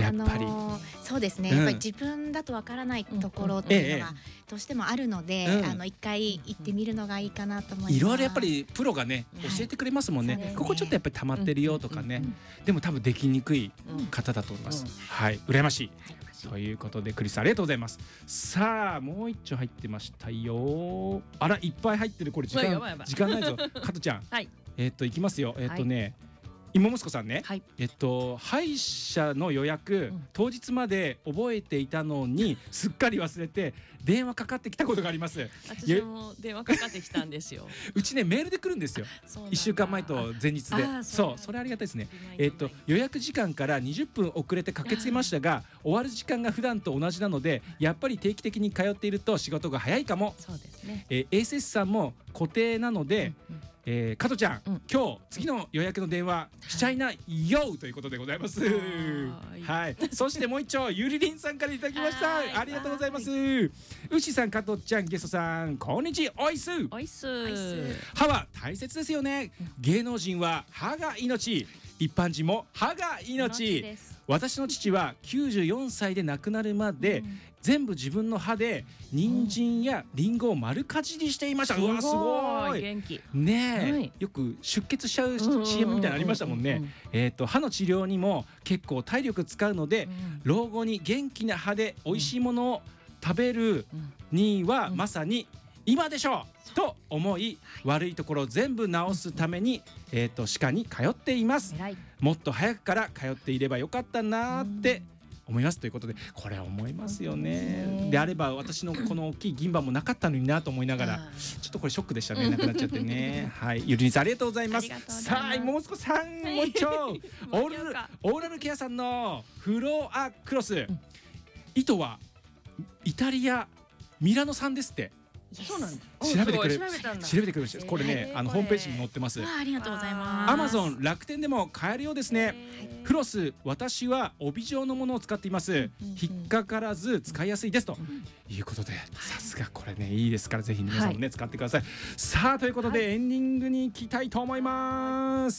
やっぱり、 そうですね、やっぱり自分だとわからないところっていうのがどうしてもあるので、一回行ってみるのがいいかなと思います。 いろいろやっぱりプロがね教えてくれますもんね、ここちょっとやっぱり溜まってるよとかね、でも多分できにくい方だと思います、はい、羨ましい、ということでクリスありがとうございます。さあもう一丁入ってましたよ。あらいっぱい入ってる、これ時間ないぞ加トちゃん、いきますよ。芋息子さんね、歯医者の予約、当日まで覚えていたのにすっかり忘れて電話かかってきたことがあります。 私も電話かかってきたんですよ。 うちねメールで来るんですよ。1週間前と前日で、それありがたいですね。予約時間から20分遅れて駆けつけましたが、終わる時間が普段と同じなのでやっぱり定期的に通っていると仕事が早いかも。 そうですね。 ASS さんも固定なので、加トちゃん、今日次の予約の電話しちゃいなよということでございます。はい。そしてもう一丁ゆりりんさんからいただきました。ありがとうございます。うしさん、加トちゃん、ゲストさん、こんにちは。おいす。 おいす。 歯は大切ですよね。芸能人は歯が命。一般人も歯が命。私の父は94歳で亡くなるまで、全部自分の歯で人参やリンゴを丸かじりしていました。うわすごい元気ねえ、よく出血しちゃう CM みたいなのありましたもんね。歯の治療にも結構体力使うので、老後に元気な歯で美味しいものを食べるにはまさに今でしょうと思い、悪いところを全部直すために歯科に通っています。もっと早くから通っていればよかったなって思いますということで、これは思いますよね。であれば私のこの大きい銀歯もなかったのになと思いながら、ちょっとこれショックでしたね、なくなっちゃってね。はい、ゆりにさんありがとうございます。さあもう少しさんもう一丁オーラルケアさんのフロアクロス、糸はイタリアミラノ産ですって。 そうなんだ。 調べてくれるし、これねホームページに載ってます。 ありがとうございます。 アマゾン、楽天でも買えるようですね。フロス、私は帯状のものを使っています。引っかからず使いやすいですということで、さすがこれねいいですから、ぜひ皆さんもね使ってください。さあということでエンディングに行きたいと思います。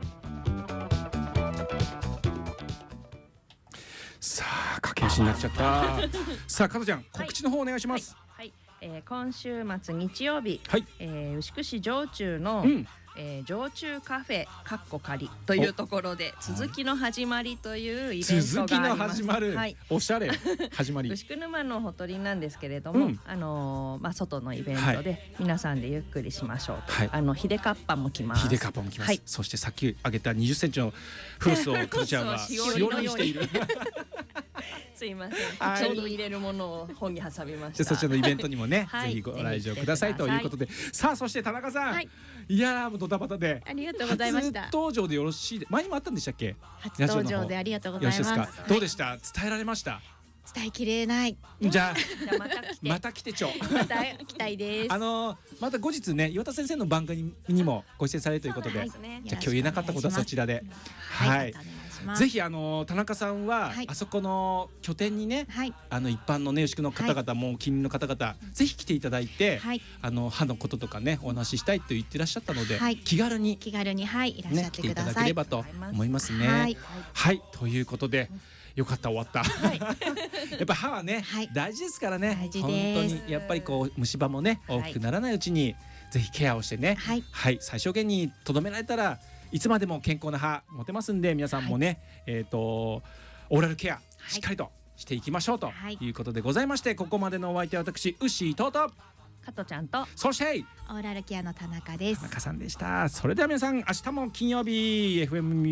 さあ駆け足になっちゃった。さあ加トちゃん、告知の方お願いします。 今週末日曜日、牛久市常駐の、常駐カフェかっこ仮というところで続きの始まりというイベントがあります。 続きの始まる、おしゃれ始まり。 牛久沼のほとりなんですけれども、外のイベントで皆さんでゆっくりしましょうと、ヒデカッパも来ます。 そしてさっき挙げた20センチのフロスを加トちゃんはしおりにしている。 すいません、ちょうど入れるものを本に挟みました。 そちらのイベントにもね、ぜひご来場くださいということで、さあそして田中さん、いやもうドタバタでありがとうございました。 初登場でよろしいで、前にもあったんでしたっけ？ 初登場でありがとうございます。 どうでした？伝えられました？ 伝えきれない。 じゃあまた来てちょ。 また来たいです。 また後日ね、岩田先生の番組にもご出演されるということで、じゃあ今日言えなかったことはそちらで、はい。ぜひ田中さんはあそこの拠点にね、一般のね牛久の方々も近隣の方々ぜひ来ていただいて、歯のこととかねお話ししたいと言ってらっしゃったので、気軽にいらっしゃってください。来ていただければと思いますね。はい、ということで。よかった、終わった。やっぱ歯はね、大事ですからね。本当にやっぱりこう虫歯もね大きくならないうちにぜひケアをしてね、最小限にとどめられたらいつまでも健康な歯持てますんで、皆さんもね、オーラルケアしっかりとしていきましょうということでございまして、ここまでのお相手は私ウッシーと加トちゃんと、 そしてオーラルケアの田中です。 田中さんでした。それでは皆さん、明日も金曜日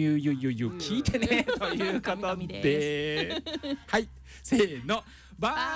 FMUUU 聞いてねということで、はい、せーの、バイ。